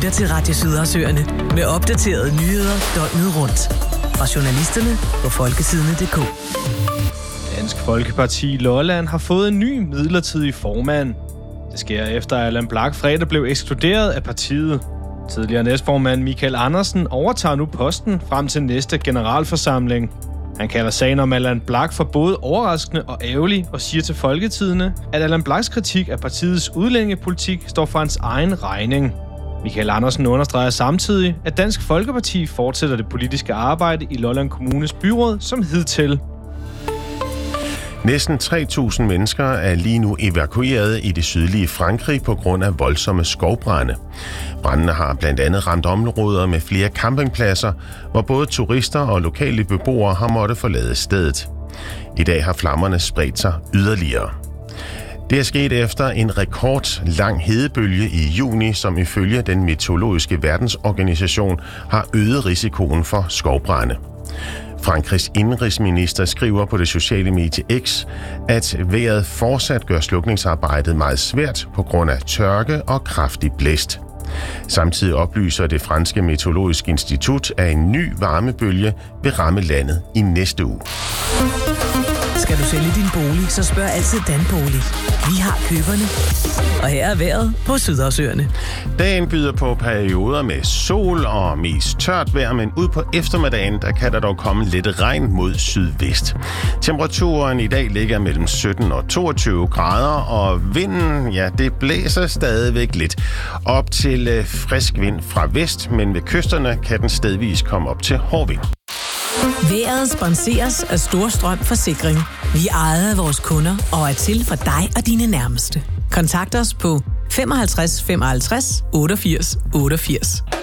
lytter til Radio Sydersøerne med opdaterede nyheder døgnet rundt. Fra journalisterne på folkesidene.dk. Dansk Folkeparti Lolland har fået en ny midlertidig formand. Det sker efter, at Allan Blak fredag blev ekskluderet af partiet. Tidligere næstformand Michael Andersen overtager nu posten frem til næste generalforsamling. Han kalder sagen om Allan Blak for både overraskende og ærgerlig og siger til Folketidene, at Allan Blaks kritik af partiets udlændingepolitik står for hans egen regning. Michael Andersen understreger samtidig, at Dansk Folkeparti fortsætter det politiske arbejde i Lolland Kommunes byråd som hidtil. Næsten 3.000 mennesker er lige nu evakueret i det sydlige Frankrig på grund af voldsomme skovbrande. Brændene har blandt andet ramt områder med flere campingpladser, hvor både turister og lokale beboere har måttet forlade stedet. I dag har flammerne spredt sig yderligere. Det er sket efter en rekordlang hedebølge i juni, som ifølge den meteorologiske verdensorganisation har øget risikoen for skovbrande. Frankrigs indenrigsminister skriver på det sociale medie X, at vejret fortsat gør slukningsarbejdet meget svært på grund af tørke og kraftig blæst. Samtidig oplyser det franske meteorologiske institut, at en ny varmebølge vil ramme landet i næste uge. Skal du sælge din bolig, så spørg altid Danbolig. Vi har køberne. Og her er vejret på Sydersøerne. Dagen byder på perioder med sol og mest tørt vejr, men ud på eftermiddagen, der kan der dog komme lidt regn mod sydvest. Temperaturen i dag ligger mellem 17 og 22 grader, og vinden, ja, det blæser stadigvæk lidt op til frisk vind fra vest, men ved kysterne kan den stedvis komme op til hård vind. Vejret sponseres af Storstrøm Forsikring. Vi er ejet af vores kunder og er til for dig og dine nærmeste. Kontakt os på 55 55 88 88.